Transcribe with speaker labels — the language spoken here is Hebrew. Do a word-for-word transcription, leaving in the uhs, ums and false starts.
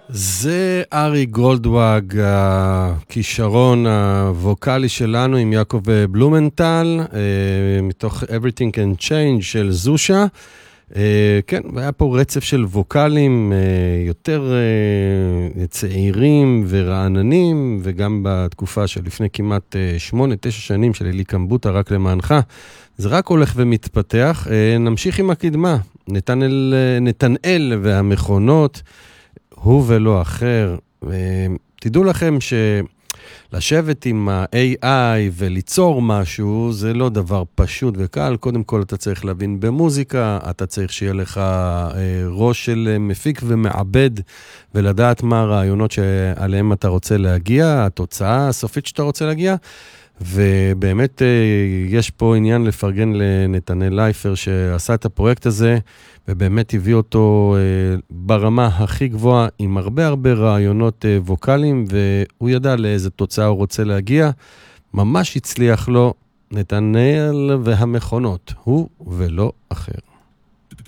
Speaker 1: זה ארי גולדוואג, הכישרון הווקלי שלנו עם יעקב בלומנטל, מתוך Everything Can Change של זושה. כן, והיה פה רצף של ווקלים יותר צעירים ורעננים, וגם בתקופה של לפני כמעט שמונה, תשע שנים של אלי קמבוטה, רק למענך. זה רק הולך ומתפתח. נמשיך עם הקדמה. נתנאל, נתנאל והמכונות, הוא ולא אחר. תדעו לכם שלשבת עם ה-איי איי וליצור משהו, זה לא דבר פשוט וקל. קודם כל אתה צריך להבין במוזיקה, אתה צריך שיהיה לך ראש של מפיק ומעבד, ולדעת מה הרעיונות שעליהם אתה רוצה להגיע, התוצאה הסופית שאתה רוצה להגיע. ובאמת יש פה עניין לפרגן לנתנאל לייפר שעשה את הפרויקט הזה, ובאמת הביא אותו ברמה הכי גבוהה, עם הרבה הרבה רעיונות ווקליים, והוא ידע לאיזה תוצאה הוא רוצה להגיע. ממש הצליח לו. נתנאל והמכונות, הוא ולא אחר.